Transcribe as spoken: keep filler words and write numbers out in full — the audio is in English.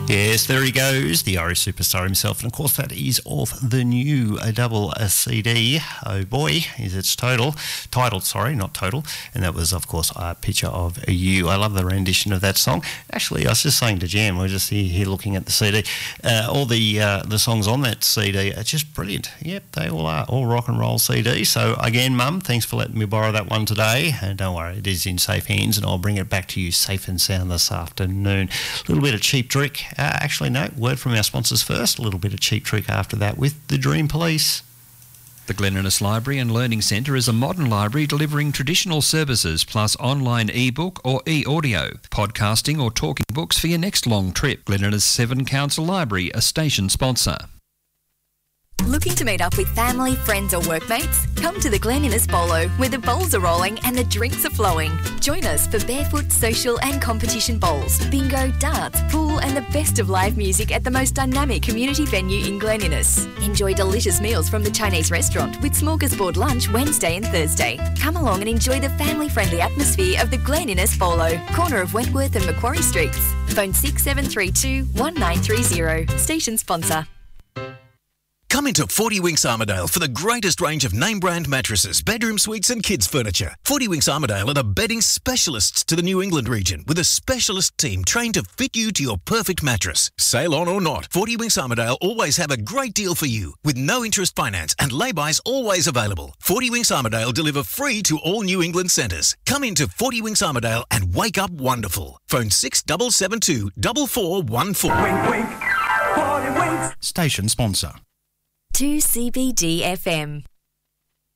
Yes, there he goes, the Irish superstar himself. And of course, that is off the new uh, double uh, C D. Oh boy, is its total. Titled, sorry, not total. And that was, of course, a picture of you. I love the rendition of that song. Actually, I was just saying to Jan, we're just here, here looking at the C D. Uh, all the uh, the songs on that C D are just brilliant. Yep, they all are. All rock and roll C D. So again, Mum, thanks for letting me borrow that one today. And don't worry, it is in safe hands, and I'll bring it back to you safe and sound this afternoon. A little bit of Cheap Trick. Uh, actually, no, word from our sponsors first. A little bit of Cheap Trick after that with the Dream Police. The Glen Innes Library and Learning Centre is a modern library delivering traditional services plus online e-book or e-audio, podcasting or talking books for your next long trip. Glen Innes Seven Council Library, a station sponsor. Looking to meet up with family, friends or workmates? Come to the Glen Innes Bolo, where the bowls are rolling and the drinks are flowing. Join us for barefoot, social and competition bowls, bingo, darts, pool and the best of live music at the most dynamic community venue in Glen Innes. Enjoy delicious meals from the Chinese restaurant with smorgasbord lunch Wednesday and Thursday. Come along and enjoy the family-friendly atmosphere of the Glen Innes Bolo, corner of Wentworth and Macquarie Streets. Phone six seven three two, one nine three zero. Station sponsor. Come into Forty Winks Armidale for the greatest range of name-brand mattresses, bedroom suites and kids' furniture. Forty Winks Armidale are the bedding specialists to the New England region, with a specialist team trained to fit you to your perfect mattress. Sale on or not, Forty Winks Armidale always have a great deal for you, with no interest finance and lay-bys always available. Forty Winks Armidale deliver free to all New England centres. Come into Forty Winks Armidale and wake up wonderful. Phone six seven seven two, four four one four. Wink, wink. Forty Winks. Station sponsor. two C B D F M.